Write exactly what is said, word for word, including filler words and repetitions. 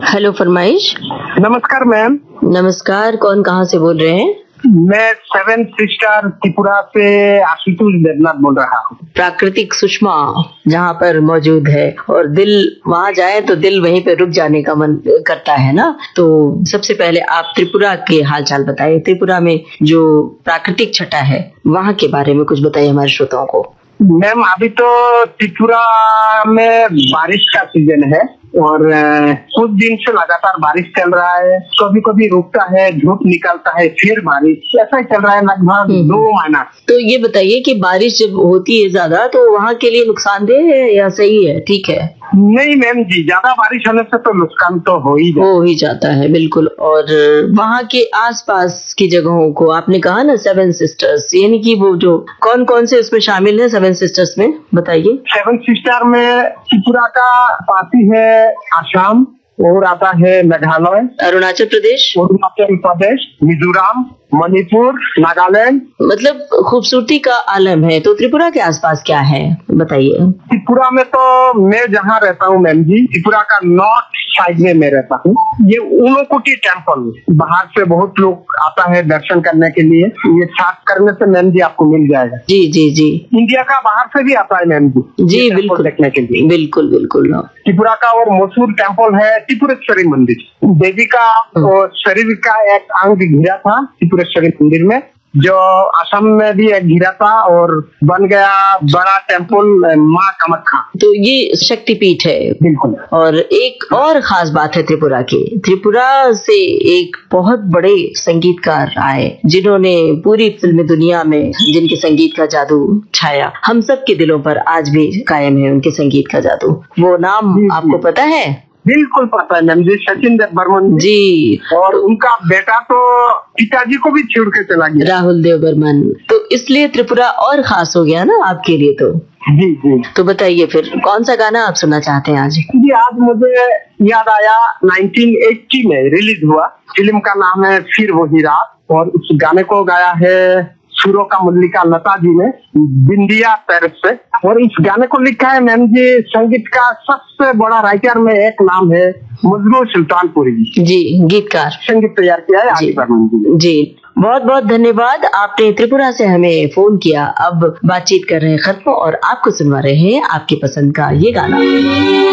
Hello फरमाइश। नमस्कार ma'am. नमस्कार, कौन कहाँ से बोल रहे हैं? मैं सेवन सिस्टर त्रिपुरा से आशुतोष देवनाथ बोल रहा हूँ। प्राकृतिक सुषमा जहाँ पर मौजूद है और दिल वहाँ जाए तो दिल वहीं पे रुक जाने का मन करता है ना। तो सबसे पहले आप त्रिपुरा के हालचाल बताइए। त्रिपुरा में जो प्राकृतिक छटा है वहाँ के बारे में कुछ बताइए हमारे श्रोताओं को। मैम अभी तो त्रिपुरा में बारिश का सीजन है और कुछ दिन से लगातार बारिश चल रहा है। कभी कभी रुकता है, धूप निकलता है, फिर बारिश, ऐसा ही चल रहा है लगभग दो महीना। तो ये बताइए कि बारिश जब होती है ज्यादा तो वहाँ के लिए नुकसानदेह है या सही है, ठीक है? नहीं मैम जी, ज्यादा बारिश होने से तो नुकसान तो हो ही हो ही जाता है, बिल्कुल। और वहाँ के आसपास की जगहों को आपने कहा ना सेवन सिस्टर्स, यानी कि वो जो कौन कौन से उसमें शामिल है सेवन सिस्टर्स में, बताइए। सेवन सिस्टर में त्रिपुरा का पासी है आसाम, और आता है मेघालय, अरुणाचल प्रदेश, अरुणाचल प्रदेश, मिजोरम, मणिपुर, नागालैंड। मतलब खूबसूरती का आलम है। तो त्रिपुरा के आसपास क्या है बताइए। त्रिपुरा में तो मैं जहाँ रहता हूँ मैम जी, त्रिपुरा का नॉर्थ साइड में मैं रहता हूँ। ये ऊनोकोटी टेम्पल, बाहर से बहुत लोग आता है दर्शन करने के लिए। ये सर्च करने से मैम जी आपको मिल जाएगा। जी जी जी। इंडिया का बाहर से भी आता है मैम जी जी बिल्कुल देखने के लिए। बिल्कुल बिल्कुल। त्रिपुरा का और मशहूर टेम्पल है त्रिपुरेश्वरी मंदिर। देवी का और शरीर का एक अंग घिरा था त्रिपुरेश्वरी मंदिर में, जो असम में भी एक घिरा था और बन गया बड़ा टेम्पल माँ कामाख्या। तो ये शक्तिपीठ है बिल्कुल। और एक और खास बात है त्रिपुरा की, त्रिपुरा से एक बहुत बड़े संगीतकार आए जिन्होंने पूरी फिल्म दुनिया में, जिनके संगीत का जादू छाया, हम सब के दिलों पर आज भी कायम है उनके संगीत का जादू। वो नाम जी, आपको जी। पता है? बिल्कुल पता है मैम जी, सचिन देव बर्मन जी। और उनका बेटा तो पिताजी को भी छोड़ के चला गया, राहुल देव बर्मन। तो इसलिए त्रिपुरा और खास हो गया ना आपके लिए। तो जी जी। तो बताइए फिर कौन सा गाना आप सुनना चाहते हैं आज? जी आज मुझे याद आया, नाइनटीन एटी में रिलीज हुआ फिल्म का नाम है फिर वही रात, और उस गाने को गाया है सुरों का मल्लिका लता जी ने बिंदिया पैरिस से। और इस गाने को लिखा है मैम जी, संगीत का सबसे बड़ा राइटर में एक नाम है मजरू सुल्तानपुरी जी, गीतकार, संगीत तैयार किया है आदि बर्मन जी। जी बहुत बहुत धन्यवाद, आपने त्रिपुरा से हमें फोन किया। अब बातचीत कर रहे हैं खत्म और आपको सुनवा रहे हैं आपकी पसंद का ये गाना।